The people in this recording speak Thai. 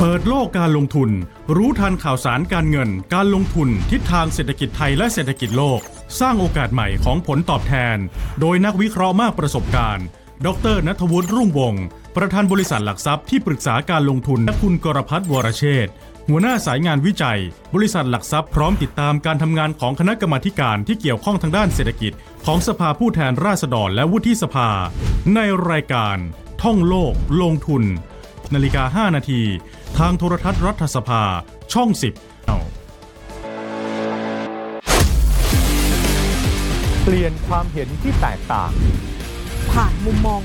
เปิดโลกการลงทุนรู้ทันข่าวสารการเงินการลงทุนทิศทางเศรษฐกิจไทยและเศรษฐกิจโลกสร้างโอกาสใหม่ของผลตอบแทนโดยนักวิเคราะห์มากประสบการณ์ดร.ณัฐวุฒิรุ่งวงศ์ประธานบริษัทหลักทรัพย์ที่ปรึกษาการลงทุนและคุณกรพัฒน์วรเชษฐ์หัวหน้าสายงานวิจัยบริษัทหลักทรัพย์พร้อมติดตามการทำงานของคณะกรรมาธิการที่เกี่ยวข้องทางด้านเศรษฐกิจของสภาผู้แทนราษฎรและวุฒิสภาในรายการท่องโลกลงทุน15:05 น.ทางโทรทัศน์รัฐสภาช่อง 10 เปลี่ยนความเห็นที่แตกต่างผ่านมุมมอง